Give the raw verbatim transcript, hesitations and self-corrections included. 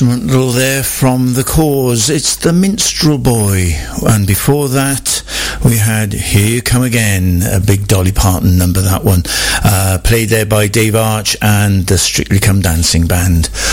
instrumental there from The Cause. It's The Minstrel Boy, and before that we had Here You Come Again, a big Dolly Parton number, that one, uh, played there by Dave Arch and the Strictly Come Dancing Band.